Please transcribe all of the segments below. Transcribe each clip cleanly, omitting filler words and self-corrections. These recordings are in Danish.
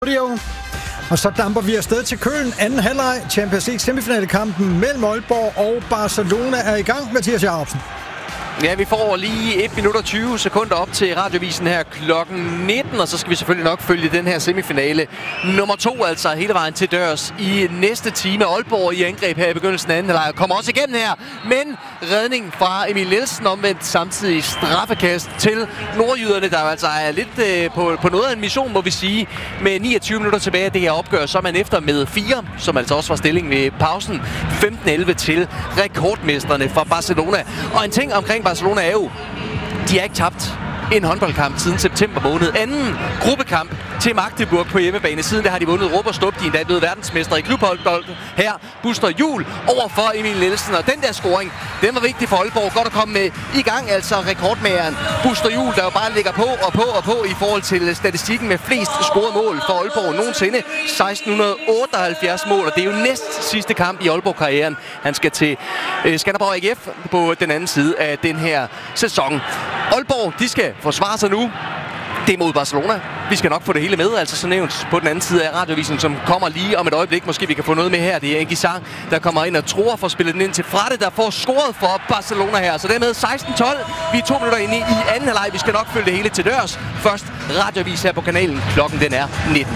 Og så damper vi afsted til Køln. Anden halvleg. Champions League semifinalekampen mellem Aalborg og Barcelona er i gang. Mathias Jacobsen. Ja, vi får lige 1 minut og 20 sekunder op til Radiovisen her klokken 19, og så skal vi selvfølgelig nok følge den her semifinale nummer 2, altså hele vejen til dørs i næste time. Aalborg i angreb her i begyndelsen af anden halvleg kommer også igennem her, men redning fra Emil Nielsen, omvendt samtidig straffekast til nordjyderne, der altså er lidt på noget af en mission, må vi sige. Med 29 minutter tilbage af det her opgør, så er man efter med 4, som altså også var stilling ved pausen, 15-11 til rekordmestrene fra Barcelona. Og en ting omkring Barcelona er jo, de har ikke tabt en håndboldkamp siden september måned. Anden gruppekamp til Magdeburg på hjemmebane. Siden der har de vundet råb og stop. De er endda blevet verdensmester i klubhåndbold. Her Buster Juhl over for Emil Nielsen. Og den der scoring, den var vigtig for Aalborg. Godt at komme med i gang, altså rekordmageren Buster Juhl, der jo bare ligger på i forhold til statistikken med flest scorede mål for Aalborg nogensinde. 1678 mål, og det er jo næst sidste kamp i Aalborg-karrieren. Han skal til Skanderborg AGF på den anden side af den her sæson. Aalborg, de skal forsvare sig nu. Det er mod Barcelona. Vi skal nok få det hele med, altså så nævnt på den anden side af Radiovisen, som kommer lige om et øjeblik. Måske vi kan få noget med her. Det er Engi Sang, der kommer ind og tror for at spille den ind til Frette, der får scoret for Barcelona her. Så dermed 16-12. Vi er 2 minutter inde i anden halvleg. Vi skal nok følge det hele til dørs. Først Radiovis her på kanalen. Klokken den er 19.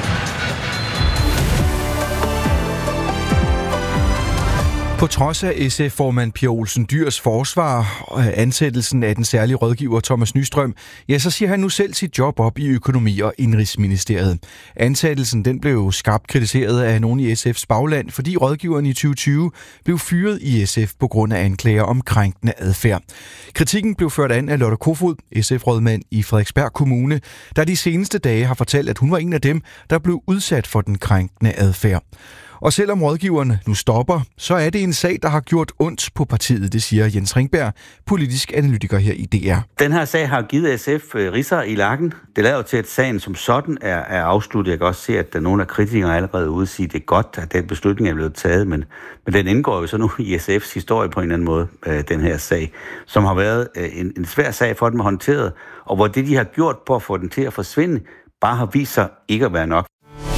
På trods af SF-formand Pia Olsen Dyhrs forsvar og ansættelsen af den særlige rådgiver Thomas Nystrøm, ja, så siger han nu selv sit job op i Økonomi- og Indenrigsministeriet. Ansættelsen den blev skarpt kritiseret af nogle i SF's bagland, fordi rådgiveren i 2020 blev fyret i SF på grund af anklager om krænkende adfærd. Kritikken blev ført an af Lotte Kofod, SF-rådmand i Frederiksberg Kommune, der de seneste dage har fortalt, at hun var en af dem, der blev udsat for den krænkende adfærd. Og selvom rådgiverne nu stopper, så er det en sag, der har gjort ondt på partiet, det siger Jens Ringberg, politisk analytiker her i DR. Den her sag har givet SF ridser i lakken. Det lader jo til, at sagen som sådan er afsluttet. Jeg kan også se, at der er nogle af kritikere allerede ude sige, at det er godt, at den beslutning er blevet taget, men den indgår jo så nu i SF's historie på en eller anden måde, den her sag, som har været en svær sag for dem at håndtere, og hvor det, de har gjort på at få den til at forsvinde, bare har vist sig ikke at være nok.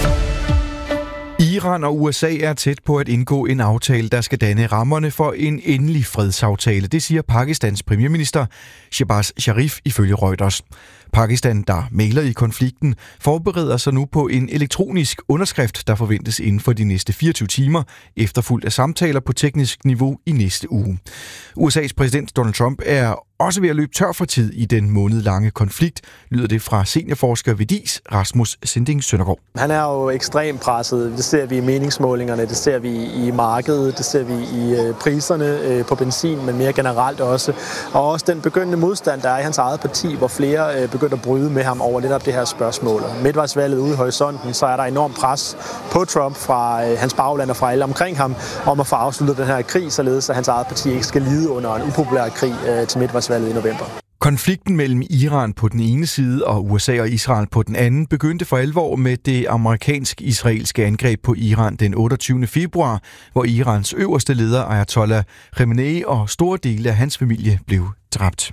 Iran og USA er tæt på at indgå en aftale, der skal danne rammerne for en endelig fredsaftale. Det siger Pakistans premierminister Shehbaz Sharif ifølge Reuters. Pakistan, der mægler i konflikten, forbereder sig nu på en elektronisk underskrift, der forventes inden for de næste 24 timer, efterfulgt af samtaler på teknisk niveau i næste uge. USA's præsident Donald Trump er også ved at løbe tør for tid i den månedlange konflikt, lyder det fra seniorforsker ved DIS, Rasmus Sinding Søndergaard. Han er jo ekstremt presset. Det ser vi i meningsmålingerne, det ser vi i markedet, det ser vi i priserne på benzin, men mere generelt også. Og også den begyndende modstand, der er i hans eget parti, hvor flere begynder at bryde med ham over netop det her spørgsmål. Midtvejsvalget ude i horisonten, så er der enormt pres på Trump fra hans bagland og fra alle omkring ham, om at få afsluttet den her krig, således at hans eget parti ikke skal lide under en upopulær krig til midtvejsvalget i november. Konflikten mellem Iran på den ene side og USA og Israel på den anden begyndte for alvor med det amerikansk-israelske angreb på Iran den 28. februar, hvor Irans øverste leder Ayatollah Khamenei og store dele af hans familie blev dræbt.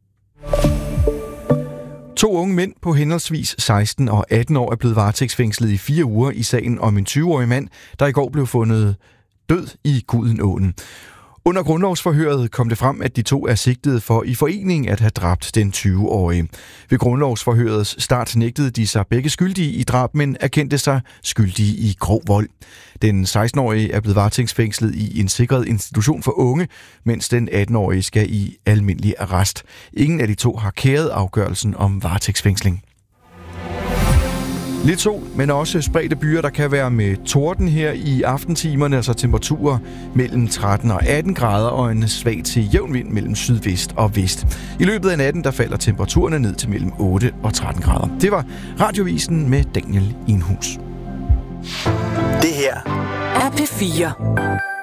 2 unge mænd på henholdsvis 16 og 18 år er blevet varetægtsfængslet i 4 uger i sagen om en 20-årig mand, der i går blev fundet død i Gudenåen. Under grundlovsforhøret kom det frem, at de 2 er sigtet for i forening at have dræbt den 20-årige. Ved grundlovsforhørets start nægtede de sig begge skyldige i drab, men erkendte sig skyldige i grov vold. Den 16-årige er blevet varetægtsfængslet i en sikret institution for unge, mens den 18-årige skal i almindelig arrest. Ingen af de 2 har kæret afgørelsen om varetægtsfængsling. Lidt sol, men også spredte byer, der kan være med torden her i aftentimerne, altså temperaturer mellem 13 og 18 grader og en svag til jævn vind mellem sydvest og vest. I løbet af natten, der falder temperaturerne ned til mellem 8 og 13 grader. Det var Radiovisen med Daniel Inhus. Det her er P4.